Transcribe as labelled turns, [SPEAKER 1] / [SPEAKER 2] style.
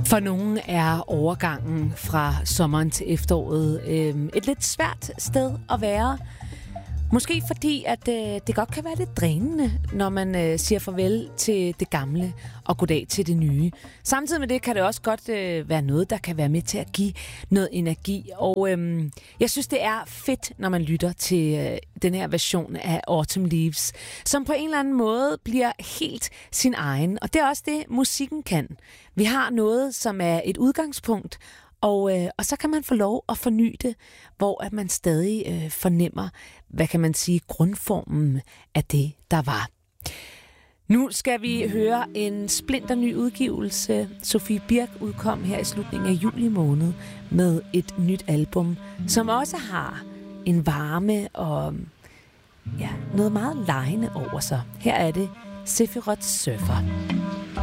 [SPEAKER 1] For nogen er overgangen fra sommeren til efteråret et lidt svært sted at være. Måske fordi, at det godt kan være lidt drænende, når man siger farvel til det gamle og goddag til det nye. Samtidig med det kan det også godt være noget, der kan være med til at give noget energi. Og jeg synes, det er fedt, når man lytter til den her version af Autumn Leaves, som på en eller anden måde bliver helt sin egen. Og det er også det, musikken kan. Vi har noget, som er et udgangspunkt, og så kan man få lov at forny det, hvor at man stadig fornemmer, hvad kan man sige, grundformen af det, der var. Nu skal vi høre en splinterny udgivelse. Sofie Birk udkom her i slutningen af juli måned med et nyt album, som også har en varme og noget meget legende over sig. Her er det Sephiroth Surfer.